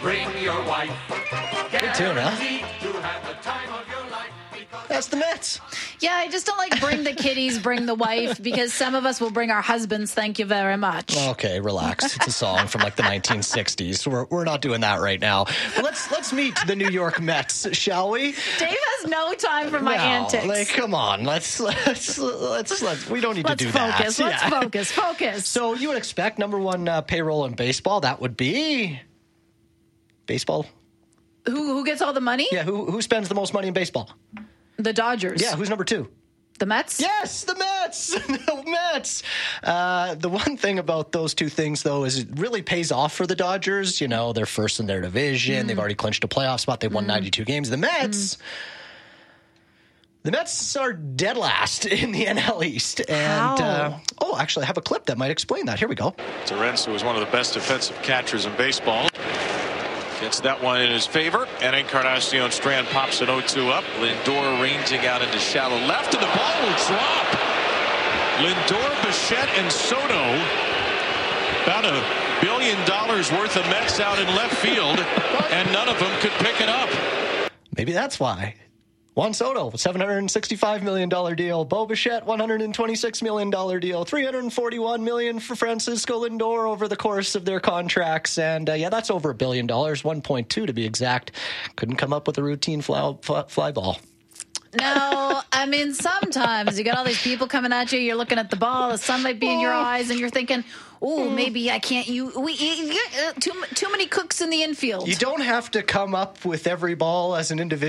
Bring your wife. Good tune, huh? Guaranteed to have the time of your life. That's the Mets. Yeah, I just don't like bring the kitties, bring the wife, because some of us will bring our husbands. Thank you very much. Okay, relax. It's a song from like the 1960s. We're not doing that right now. But let's meet the New York Mets, shall we? Dave has no time for my antics. Like, come on. Let's we don't need to do focus. that. Let's focus. So you would expect number one payroll in baseball, that would be baseball. Who gets all the money? Yeah, who spends the most money in baseball? The Dodgers. Yeah, who's number two? The Mets? Yes, the Mets. The Mets. The one thing about those two things, though, is it really pays off for the Dodgers. You know, they're first in their division. They've already clinched a playoff spot. They've won 92 games. The Mets... The Mets are dead last in the NL East. And, actually, I have a clip that might explain that. Here we go. Torrens, who was one of the best defensive catchers in baseball, gets that one in his favor. And Encarnacion Strand pops an 0-2 up. Lindor ranging out into shallow left, and the ball will drop. Lindor, Bichette, and Soto. About $1 billion worth of Mets out in left field, and none of them could pick it up. Maybe that's why. Juan Soto, $765 million deal. Bo Bichette, $126 million deal. $341 million for Francisco Lindor over the course of their contracts. And, that's over $1 billion, 1.2 to be exact. Couldn't come up with a routine fly ball. No, I mean, sometimes you got all these people coming at you. You're looking at the ball. The sun might be in your eyes, and you're thinking, oh, maybe I can't. Too many cooks in the infield. You don't have to come up with every ball as an individual.